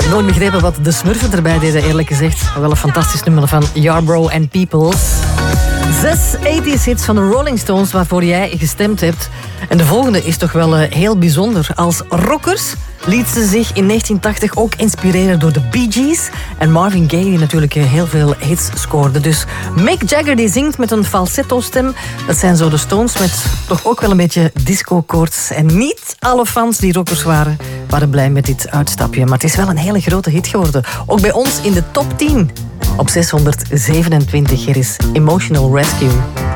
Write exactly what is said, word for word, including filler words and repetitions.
Nooit begrepen wat de Smurfen erbij deden, eerlijk gezegd. Wel een fantastisch nummer van Yarbrough and Peoples. Zes tachtig hits van de Rolling Stones waarvoor jij gestemd hebt. En de volgende is toch wel uh, heel bijzonder. Als rockers liet ze zich in negentien tachtig ook inspireren door de Bee Gees. En Marvin Gaye die natuurlijk uh, heel veel hits scoorde. Dus Mick Jagger die zingt met een falsetto stem. Dat zijn zo de Stones met toch ook wel een beetje disco-koorts. En niet alle fans die rockers waren, waren blij met dit uitstapje. Maar het is wel een hele grote hit geworden. Ook bij ons in de top tien. Op zeshonderdzevenentwintig, hier is Emotional Rescue.